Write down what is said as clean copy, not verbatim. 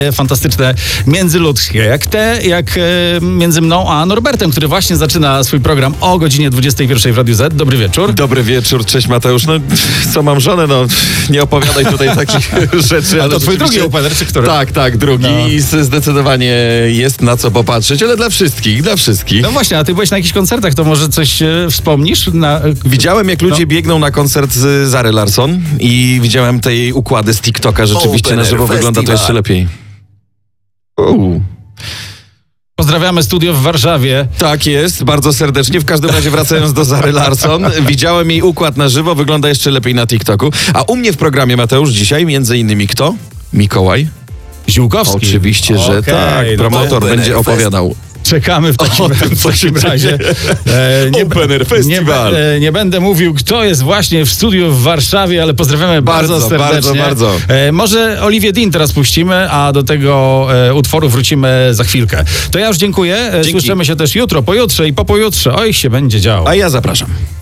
fantastyczne międzyludzkie, jak między mną a Norbertem, który właśnie zaczyna swój program o godzinie 21 w Radiu Z. Dobry wieczór. Dobry wieczór, cześć Mateusz. No co, mam żonę, no nie opowiadaj tutaj takich rzeczy. A to twój drugi opener, czy który? Tak, drugi. No. I zdecydowanie jest na co popatrzeć, ale dla wszystkich. No właśnie, a ty byłeś na jakichś koncertach, to może coś wspomnisz? Widziałem, jak ludzie biegną na koncert z Zary Larsson i widziałem te jej układy z TikToka. Rzeczywiście na żywo wygląda to jeszcze lepiej. Pozdrawiamy studio w Warszawie. Tak jest, bardzo serdecznie. W każdym razie wracając do Zary Larsson, widziałem jej układ na żywo, wygląda jeszcze lepiej na TikToku. A u mnie w programie, Mateusz, dzisiaj między innymi kto? Mikołaj. Ziółkowski. Oczywiście, że tak. Promotor będzie opowiadał. Czekamy w takim razie. Opener Festival. Nie będę mówił, kto jest właśnie w studiu w Warszawie, ale pozdrawiamy bardzo serdecznie. Bardzo. Może Olivię Dean teraz puścimy, a do tego utworu wrócimy za chwilkę. To ja już dziękuję. Dzięki. Słyszymy się też jutro, pojutrze i po pojutrze. Oj, się będzie działo. A ja zapraszam.